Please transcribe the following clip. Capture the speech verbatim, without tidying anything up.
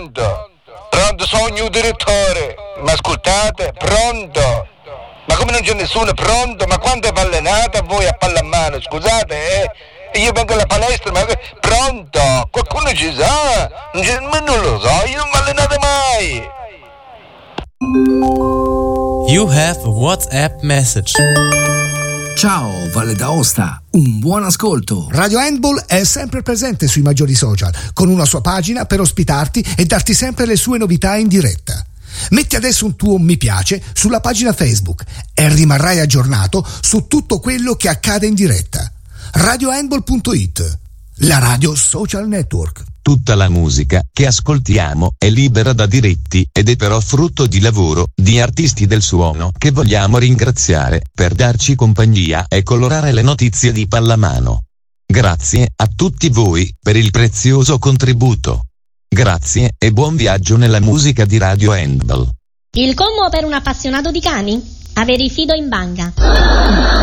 Pronto? Pronto, sono il direttore. Ma ascoltate? Pronto? Ma come non c'è nessuno? Pronto? Ma quante palle nate a voi a pallamano? Scusate, eh? Io vengo alla palestra, ma pronto? Qualcuno ci sa? Non, c'è, ma non lo so, io non mi allenate mai. You have a WhatsApp message. Ciao Valle d'Aosta, un buon ascolto. Radio Handball è sempre presente sui maggiori social, con una sua pagina per ospitarti e darti sempre le sue novità in diretta. Metti adesso un tuo mi piace sulla pagina Facebook e rimarrai aggiornato su tutto quello che accade in diretta. radio handball punto it, la radio social network. Tutta la musica che ascoltiamo è libera da diritti ed è però frutto di lavoro di artisti del suono che vogliamo ringraziare per darci compagnia e colorare le notizie di pallamano. Grazie a tutti voi per il prezioso contributo. Grazie e buon viaggio nella musica di Radio Handball. Il commo per un appassionato di cani? Avere i fido in banca.